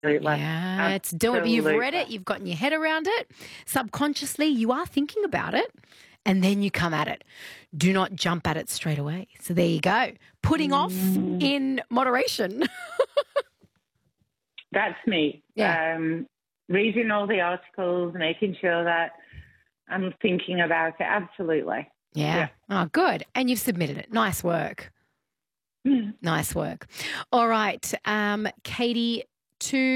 Yeah, it's doing. You've read it, you've gotten your head around it. Subconsciously, you are thinking about it, and then you come at it. Do not jump at it straight away. So there you go. Putting off Mm, in moderation. that's me. Yeah. Reading all the articles, making sure that I'm thinking about it. Absolutely. Yeah. Yeah. Oh, good. And you've submitted it. Nice work. Mm. Nice work. All right, Katie, to